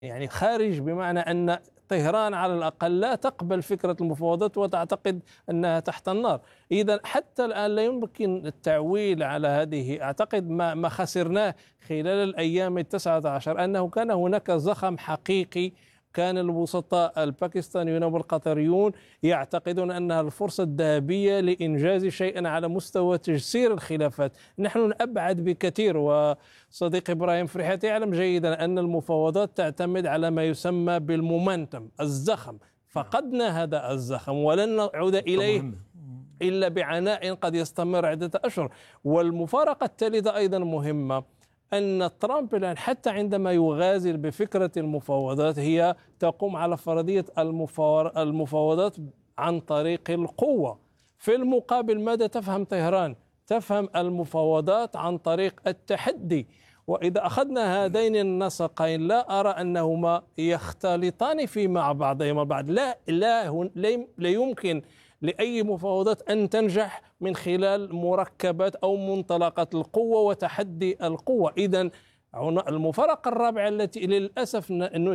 يعني خارج، بمعنى أن طهران على الأقل لا تقبل فكرة المفاوضات وتعتقد أنها تحت النار. إذا حتى الآن لا يمكن التعويل على هذه. أعتقد ما خسرناه خلال الأيام 19 أنه كان هناك زخم حقيقي. كان الوسطاء الباكستانيون والقطريون يعتقدون أنها الفرصة الذهبية لإنجاز شيء على مستوى تجسير الخلافات. نحن أبعد بكثير، وصديق إبراهيم فرحات يعلم جيدا أن المفاوضات تعتمد على ما يسمى بالمومنتم، الزخم. فقدنا هذا الزخم ولن نعود إليه إلا بعناء قد يستمر عدة أشهر. والمفارقة الثالثة أيضا مهمة، أن ترامب الآن حتى عندما يغازل بفكرة المفاوضات هي تقوم على فرضية المفاوضات عن طريق القوة. في المقابل ماذا تفهم طهران؟ تفهم المفاوضات عن طريق التحدي. وإذا أخذنا هذين النسقين لا أرى أنهما يختلطان مع بعضهما البعض. لا يمكن لأي مفاوضات أن تنجح من خلال مركبات أو منطلقات القوة وتحدي القوة. إذن المفارقة الرابعة التي للأسف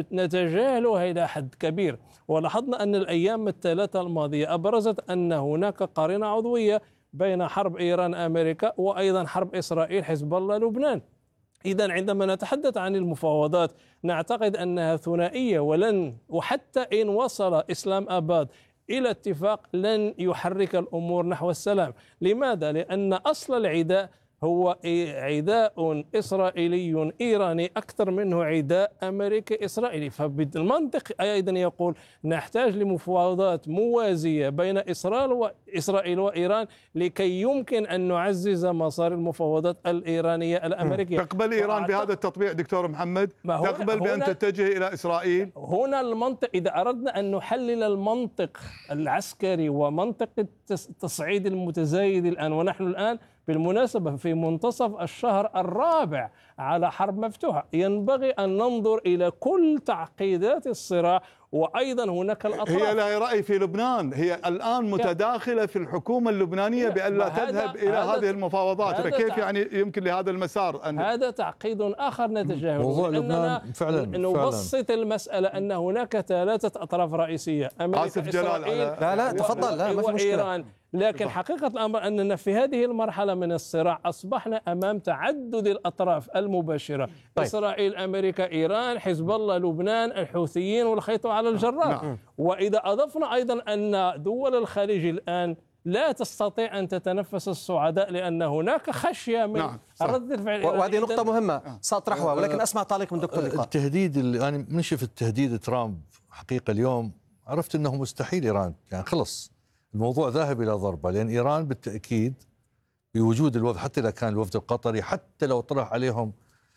نتجاهلها إلى حد كبير، ولاحظنا أن الأيام الثلاثة الماضية أبرزت أن هناك قرينة عضوية بين حرب إيران أمريكا وأيضا حرب إسرائيل حزب الله لبنان. إذن عندما نتحدث عن المفاوضات نعتقد أنها ثنائية، وحتى إن وصل إسلام آباد إلى اتفاق لن يحرك الأمور نحو السلام. لماذا؟ لأن أصل العداء هو عداء إسرائيلي إيراني أكثر منه عداء أمريكي إسرائيلي. فبالمنطق أيضا يقول نحتاج لمفاوضات موازية بين إسرائيل وإيران لكي يمكن أن نعزز مسار المفاوضات الإيرانية الأمريكية. تقبل إيران بهذا التطبيع دكتور محمد؟ تقبل بأن تتجه إلى إسرائيل؟ هنا المنطق، إذا أردنا أن نحلل المنطق العسكري ومنطق التصعيد المتزايد الآن، ونحن الآن بالمناسبة في منتصف الشهر الرابع على حرب مفتوحة، ينبغي أن ننظر إلى كل تعقيدات الصراع. وأيضا هناك الأطراف هي لها رأي في لبنان، هي الآن متداخلة في الحكومة اللبنانية بأن لا تذهب إلى هذه المفاوضات. فكيف يعني يمكن لهذا المسار أن هذا تعقيد آخر نتجاهله؟ موضوع لبنان فعلا نبسط المسألة أن هناك ثلاثة أطراف رئيسية، أمريكا، إسرائيل، لا تفضل، لا ما في مشكلة، وإيران. لكن حقيقة الأمر أننا في هذه المرحلة من الصراع أصبحنا أمام تعدد الأطراف المباشرة. إسرائيل، أمريكا، إيران، حزب الله، لبنان، الحوثيين، والخيط على الجرار. وإذا أضفنا أيضا أن دول الخليج الآن لا تستطيع أن تتنفس الصعداء لأن هناك خشية من رد الفعل. وهذه نقطة مهمة سأطرحها، ولكن أسمع تعليق من دكتور لقاء. التهديد اللي أنا من شفت تهديد ترامب حقيقة اليوم عرفت أنه مستحيل إيران يعني خلص الموضوع ذاهب إلى ضربة، لأن إيران بالتأكيد بوجود الوفد، حتى إذا كان الوفد القطري، حتى لو طرح عليهم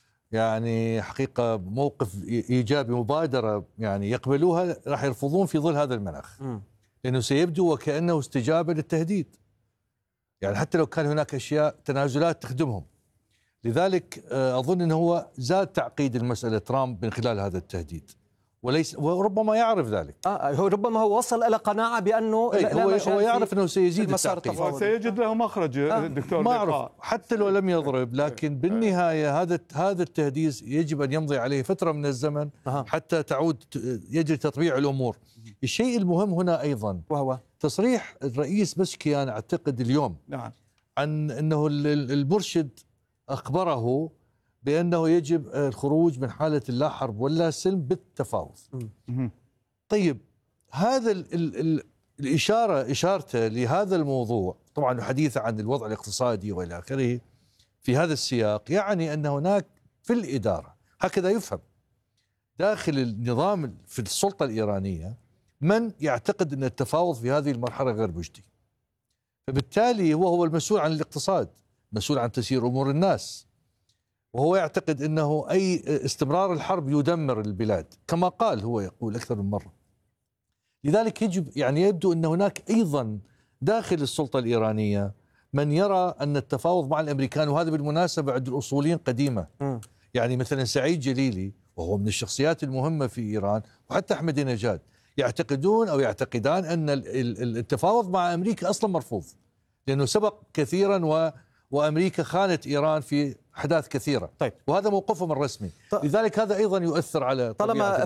يعني حقيقة موقف إيجابي، مبادرة يعني يقبلوها، راح يرفضون في ظل هذا المناخ، لأنه سيبدو وكأنه استجابة للتهديد. يعني حتى لو كان هناك أشياء تنازلات تخدمهم. لذلك أظن أنه هو زاد تعقيد المسألة ترامب من خلال هذا التهديد، وربما يعرف ذلك. ربما هو وصل إلى قناعة بأنه هو يعرف أنه سيزيد التعقيد وسيجد له مخرج. دكتور ما أعرف حتى لو لم يضرب، لكن بالنهاية هذا التهديد يجب أن يمضي عليه فترة من الزمن حتى تعود يجري تطبيع الأمور. الشيء المهم هنا أيضا وهو تصريح الرئيس بشكيان أعتقد اليوم عن أنه المرشد أخبره بأنه يجب الخروج من حالة اللا حرب ولا سلم بالتفاوض. طيب هذا إشارته لهذا الموضوع، طبعا حديثه عن الوضع الاقتصادي وإلى آخره في هذا السياق، يعني أن هناك في الإدارة هكذا يفهم داخل النظام في السلطة الإيرانية من يعتقد أن التفاوض في هذه المرحلة غير مجدي، فبالتالي هو المسؤول عن الاقتصاد، مسؤول عن تسيير أمور الناس، وهو يعتقد أنه أي استمرار الحرب يدمر البلاد كما قال، هو يقول أكثر من مرة. لذلك يجب يعني يبدو أن هناك أيضا داخل السلطة الإيرانية من يرى أن التفاوض مع الأمريكان، وهذا بالمناسبة عند الأصوليين قديمة، يعني مثلا سعيد جليلي وهو من الشخصيات المهمة في إيران، وحتى أحمدي نجاد يعتقدون أو يعتقدان أن التفاوض مع أمريكا أصلا مرفوض، لأنه سبق كثيرا وأمريكا خانت إيران في أحداث كثيرة. وهذا موقفهم الرسمي. لذلك هذا أيضا يؤثر على طالما